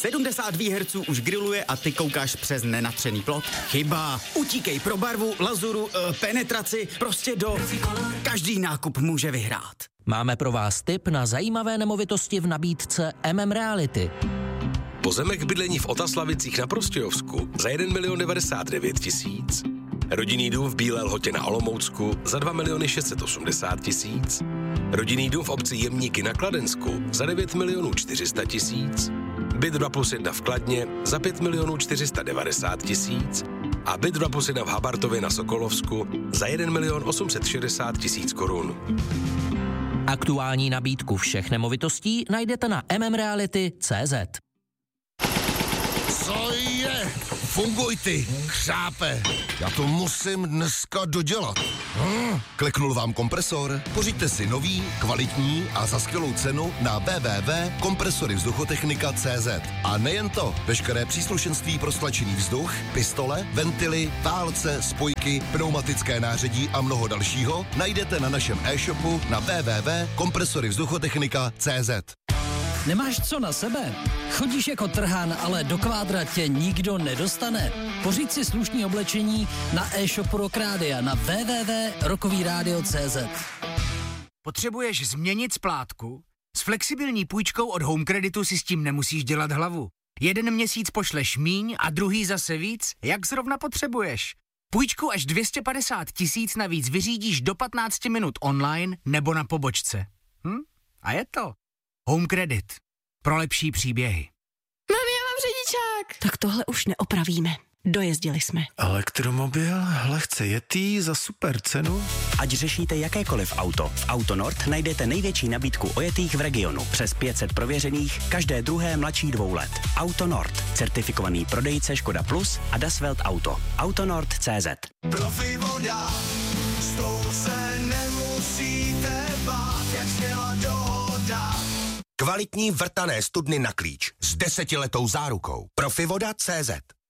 70 Hz už griluje a ty koukáš přes nenatřený plot? Chyba. Utíkej pro barvu, lazuru, penetraci, prostě do... Každý nákup může vyhrát. Máme pro vás tip na zajímavé nemovitosti v nabídce Reality. Pozemek bydlení v Otaslavicích na Prostějovsku za 1 099 000. Rodinný dům v Bílé Lhotě na Olomoucku za 2 680 000. Rodinný dům v obci Jemníky na Kladensku za 9 400 000. Byt 2+1 v Kladně za 5 490 000. A byt 2+1 v Habartově na Sokolovsku za 1 860 000 korun. Aktuální nabídku všech nemovitostí najdete na mmreality.cz. Co je? Funguj ty, chřápe. Já to musím dneska dodělat. Kliknul vám kompresor? Pořiďte si nový, kvalitní a za skvělou cenu na www.kompresoryvzduchotechnika.cz. A nejen to, veškeré příslušenství pro stlačený vzduch, pistole, ventily, válce, spojky, pneumatické nářadí a mnoho dalšího najdete na našem e-shopu na www.kompresoryvzduchotechnika.cz. Nemáš co na sebe? Chodíš jako trhan, ale do kvádra tě nikdo nedostane? Pořiď si slušný oblečení na e-shopu Rock Rádia na www.rockovyradio.cz. Potřebuješ změnit splátku? S flexibilní půjčkou od Home Creditu si s tím nemusíš dělat hlavu. 1 měsíc pošleš míň a druhý zase víc, jak zrovna potřebuješ. Půjčku až 250 000 navíc vyřídíš do 15 minut online nebo na pobočce. A je to. Home Credit. Pro lepší příběhy. Mami, já mám řidičák. Tak tohle už neopravíme. Dojezdili jsme. Elektromobil, lehce jetý za super cenu. Ať řešíte jakékoliv auto, v Auto Nord najdete největší nabídku ojetých v regionu. Přes 500 prověřených, každé druhé mladší 2 let. Auto Nord, certifikovaný prodejce Škoda Plus a Das Welt Auto. Autonord.cz. Profi voda, s tou se nemusíte bát, jak zněla dohoda. Kvalitní vrtané studny na klíč s 10letou zárukou. Profivoda.cz.